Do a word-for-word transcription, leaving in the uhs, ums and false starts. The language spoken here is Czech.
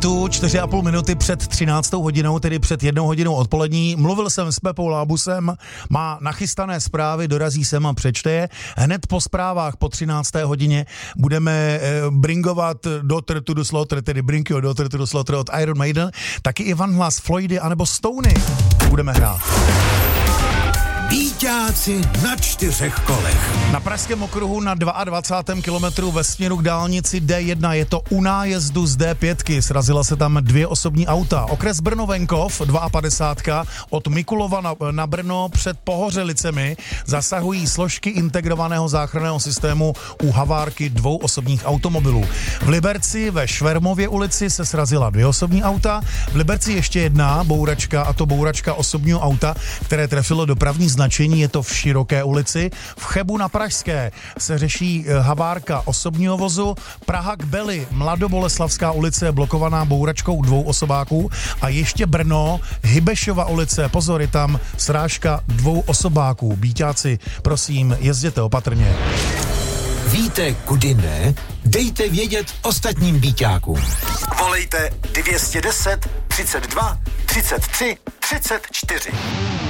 Hitu, čtyři a půl minuty před třináctou hodinou, tedy před jednou hodinou odpolední. Mluvil jsem s Pepou Lábusem, má nachystané zprávy, dorazí sem a přečte je. Hned po zprávách po třinácté hodině budeme eh, bringovat Daughter to the Slaughter, tedy Bring Your Daughter to the Slaughter od Iron Maiden, taky Ivan Hlas, Floydy anebo Stony budeme hrát. Býťáci na čtyřech kolech. Na pražském okruhu na dvacátém druhém kilometru ve směru k dálnici D jedna je to u nájezdu z D pět. Srazila se tam dvě osobní auta. Okres Brno-Venkov, padesát dva od Mikulova na, na Brno před Pohořelicemi zasahují složky integrovaného záchranného systému u havárky dvou osobních automobilů. V Liberci ve Švermově ulici se srazila dvě osobní auta. V Liberci ještě jedna bouračka, a to bouračka osobního auta, které trefilo dopravní značení, je to v Široké ulici. V Chebu na Pražské se řeší havárka osobního vozu. Praha k Beli, Mladoboleslavská ulice je blokovaná bouračkou dvou osobáků a ještě Brno, Hybešova ulice, pozor, je tam srážka dvou osobáků. Býťáci, prosím, jezděte opatrně. Víte, kudy ne? Dejte vědět ostatním býťákům. Volejte dvě stě deset, třicet dva, třicet tři, třicet čtyři.